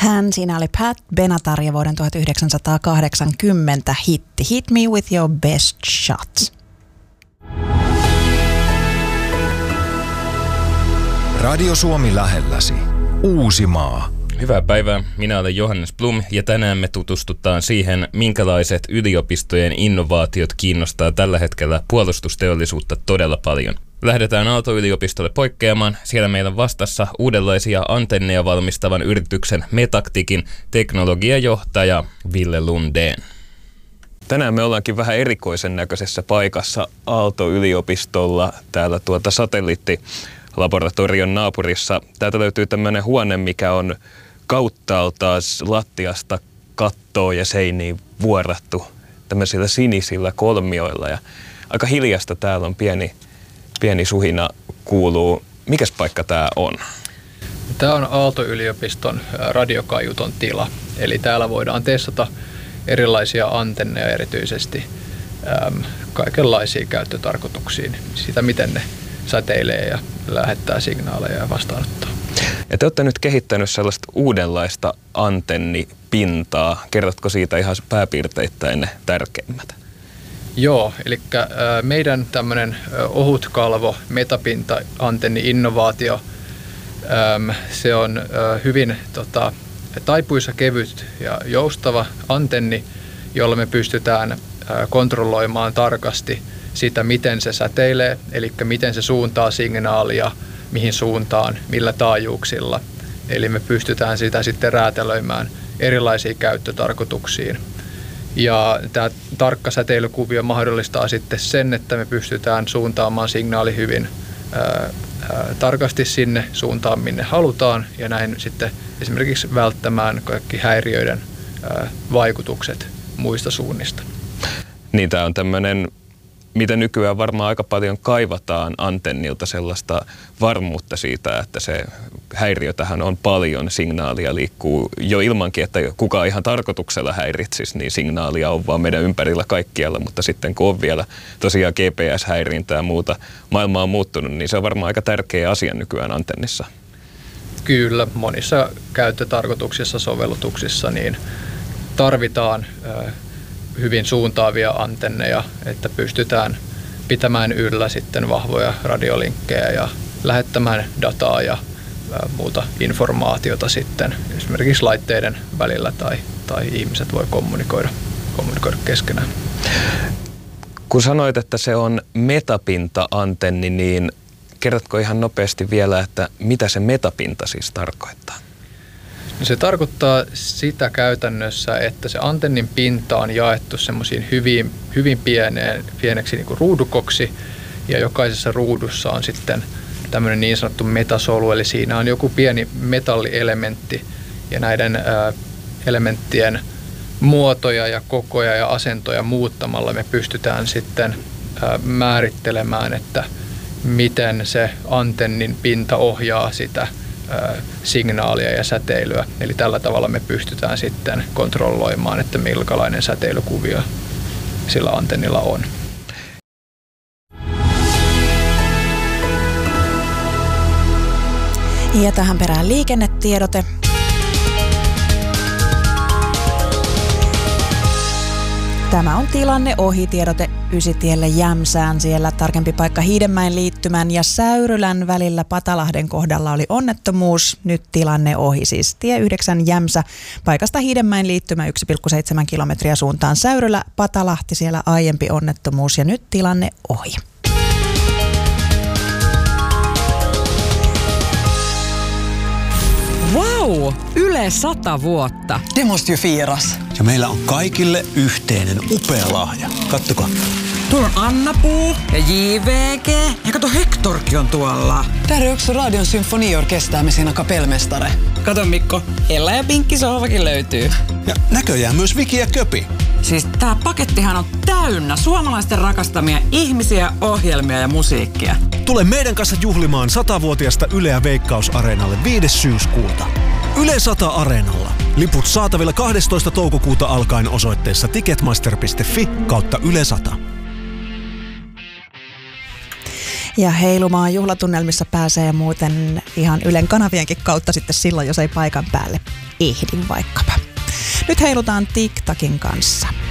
Hän siinä oli Pat Benatar ja vuoden 1980 hitti Hit Me With Your Best Shot. Radio Suomi lähelläsi. Uusimaa. Hyvää päivää, minä olen Johannes Blum ja tänään me tutustutaan siihen, minkälaiset yliopistojen innovaatiot kiinnostaa tällä hetkellä puolustusteollisuutta todella paljon. Lähdetään Aalto-yliopistolle poikkeamaan. Siellä meillä on vastassa uudenlaisia antenneja valmistavan yrityksen Metacticin teknologiajohtaja Ville Lundén. Tänään me ollaankin vähän erikoisen näköisessä paikassa Aalto-yliopistolla täällä satelliittilaboratorion naapurissa. Täältä löytyy tämmöinen huone, mikä on kauttaaltaan lattiasta kattoon ja seiniin vuorattu tämmöisillä sinisillä kolmioilla. Ja aika hiljasta täällä on pieni suhina kuuluu. Mikäs paikka tämä on? Tämä on Aalto-yliopiston radiokaiuton tila. Eli täällä voidaan testata erilaisia antenneja erityisesti kaikenlaisiin käyttötarkoituksiin. Sitä, miten ne säteilee ja lähettää signaaleja ja vastaanottaa. Ja te olette nyt kehittänyt sellaista uudenlaista antennipintaa. Kerrotko siitä ihan pääpiirteittäin ne tärkeimmät? Joo, eli meidän tämmöinen ohut kalvo metapinta-antenni-innovaatio, se on hyvin taipuisa, kevyt ja joustava antenni, jolla me pystytään kontrolloimaan tarkasti sitä, miten se säteilee, eli miten se suuntaa signaalia, mihin suuntaan, millä taajuuksilla. Eli me pystytään sitä sitten räätälöimään erilaisiin käyttötarkoituksiin. Ja tämä tarkka säteilykuvio mahdollistaa sitten sen, että me pystytään suuntaamaan signaali hyvin tarkasti sinne suuntaan, minne halutaan, ja näin sitten esimerkiksi välttämään kaikki häiriöiden vaikutukset muista suunnista. Niin, tämä on tämmöinen, mitä nykyään varmaan aika paljon kaivataan antennilta, sellaista varmuutta siitä, että se häiriö tähän on paljon, signaalia liikkuu jo ilmankin, että kukaan ihan tarkoituksella häiritsisi, niin signaalia on vaan meidän ympärillä kaikkialla, mutta sitten kun on vielä tosiaan GPS-häirintää ja muuta, maailma on muuttunut, niin se on varmaan aika tärkeä asia nykyään antennissa. Kyllä, monissa käyttötarkoituksissa, sovellutuksissa niin tarvitaan hyvin suuntaavia antenneja, että pystytään pitämään yllä sitten vahvoja radiolinkkejä ja lähettämään dataa ja muuta informaatiota sitten esimerkiksi laitteiden välillä tai ihmiset voi kommunikoida keskenään. Kun sanoit, että se on metapinta-antenni, niin kerrotko ihan nopeasti vielä, että mitä se metapinta siis tarkoittaa? Se tarkoittaa sitä käytännössä, että se antennin pinta on jaettu semmoisiin hyvin pieneksi niin kuin ruudukoksi, ja jokaisessa ruudussa on sitten tämmöinen niin sanottu metasolu, eli siinä on joku pieni metallielementti, ja näiden elementtien muotoja ja kokoja ja asentoja muuttamalla me pystytään sitten määrittelemään, että miten se antennin pinta ohjaa sitä signaalia ja säteilyä. Eli tällä tavalla me pystytään sitten kontrolloimaan, että minkälainen säteilykuvio sillä antennilla on. Ja tähän perään liikennetiedote. Tämä on tilanne ohitiedote Ysitielle Jämsään. Siellä tarkempi paikka Hiidenmäen liittymän ja Säyrylän välillä Patalahden kohdalla oli onnettomuus. Nyt tilanne ohi, siis tie 9 Jämsä. Paikasta Hiidenmäen liittymä 1,7 kilometriä suuntaan Säyrylä, Patalahti, siellä aiempi onnettomuus ja nyt tilanne ohi. Wow! Yle 100 vuotta. Det måste ju firas. Ja meillä on kaikille yhteinen upea lahja. Kattokaa. Tuolla on Anna-Puu ja JVG. Ja kato, Hektorkin on tuolla. Där är också Radion symfoniorkester med sina kapellmästare. Kato Mikko, Ella ja Pinkki sohvakin löytyy. Ja näköjään myös Viki ja Köpi. Siis tää pakettihan on täynnä suomalaisten rakastamia ihmisiä, ohjelmia ja musiikkia. Tule meidän kanssa juhlimaan 100-vuotiaasta Yleä Veikkaus-areenalle 5. syyskuuta. Yle 100 Areenalla. Liput saatavilla 12. toukokuuta alkaen osoitteessa ticketmaster.fi/Yle 100. Ja heilumaan juhlatunnelmissa pääsee muuten ihan Ylen kanavienkin kautta sitten silloin, jos ei paikan päälle ehdin vaikkapa. Nyt heilutaan TikTokin kanssa.